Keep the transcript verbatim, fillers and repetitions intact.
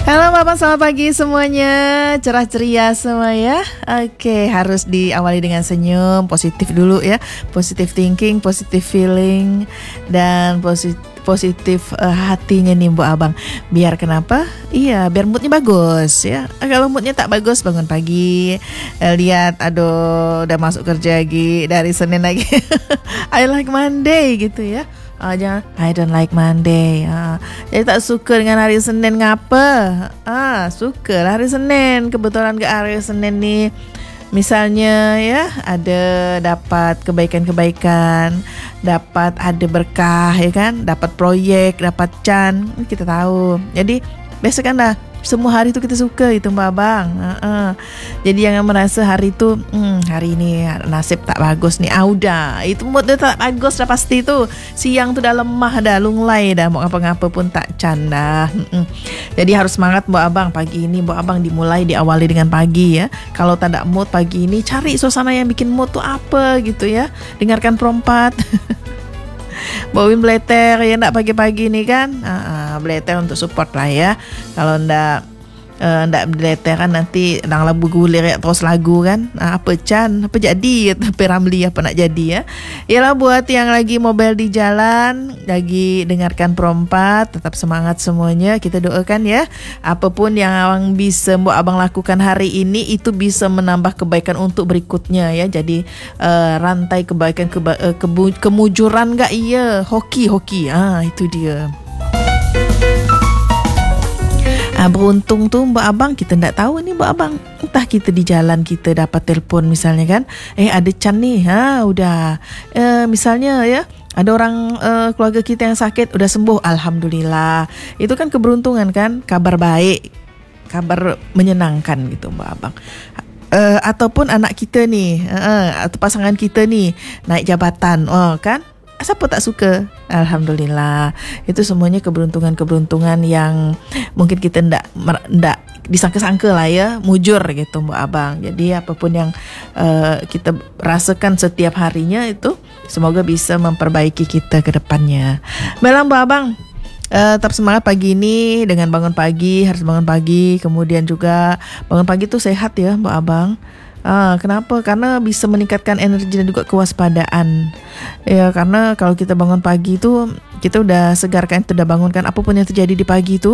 Halo Bapak, selamat pagi semuanya. Cerah ceria semua ya. Oke, harus diawali dengan senyum, positif dulu ya. Positive thinking, positive feeling, dan positif positif uh, hatinya nih Bu Abang. Biar kenapa? Iya, biar moodnya bagus ya. Kalau moodnya tak bagus, bangun pagi, eh, lihat aduh udah masuk kerja lagi dari Senin lagi. I like Monday gitu ya. Ah, jangan I don't like Monday. Ah, jadi tak suka dengan hari Senin ngapa? Ah, suka lah hari Senin. Kebetulan ke hari Senin nih, misalnya ya ada dapat kebaikan-kebaikan, dapat ada berkah ya kan, dapat proyek, dapat can, kita tahu. Jadi biasakan dah semua hari itu kita suka itu Mbak Abang. Uh-uh. Jadi jangan merasa hari itu hmm, hari ini nasib tak bagus nih. Ah udah, itu mood dia tak bagus dah pasti tu. Siang tu dah lemah dah, lunglai dah, mau apa-apa pun tak canda. Uh-uh. Jadi harus semangat Mbak Abang. Pagi ini Mbak Abang dimulai diawali dengan pagi ya. Kalau tak ada mood pagi ini, cari suasana yang bikin mood tu apa gitu ya. Dengarkan perompat. Bawin bleter ya nak pagi-pagi ni kan. uh, Bleter untuk support lah ya. Kalau ndak uh, ndak bleter kan nanti nang lagu gulir ya terus lagu kan. uh, Apa can, apa jadi tapi Ramli apa nak jadi ya. Yalah buat yang lagi mobile di jalan, lagi dengarkan perompat, tetap semangat semuanya. Kita doakan ya, apapun yang abang bisa Mbak Abang lakukan hari ini itu bisa menambah kebaikan untuk berikutnya ya. Jadi uh, rantai kebaikan keba- uh, kebu- kemujuran gak iya, hoki-hoki. Ah itu dia. Ah, beruntung tu Mbak Abang, kita tak tahu ni Mbak Abang. Entah kita di jalan kita dapat telefon misalnya kan. Eh ada can ni. Ha udah. Eh, misalnya ya, ada orang uh, keluarga kita yang sakit udah sembuh, alhamdulillah. Itu kan keberuntungan kan, kabar baik, kabar menyenangkan gitu Mbak Abang. Uh, ataupun anak kita ni, uh, atau pasangan kita ni naik jabatan, oh kan? Siapa tak suka? Alhamdulillah. Itu semuanya keberuntungan-keberuntungan yang mungkin kita ndak ndak disangka-sangka lah ya, mujur gitu Mbak Abang. Jadi apapun yang uh, kita rasakan setiap harinya itu semoga bisa memperbaiki kita ke depannya. Baiklah Mbak Abang, Uh, tetap semangat pagi ini dengan bangun pagi, harus bangun pagi. Kemudian juga bangun pagi tu sehat ya Mbak Abang. Ah, kenapa? Karena bisa meningkatkan energi dan juga kewaspadaan. Ya, karena kalau kita bangun pagi tu kita udah segarkan, kita udah bangunkan apapun yang terjadi di pagi tu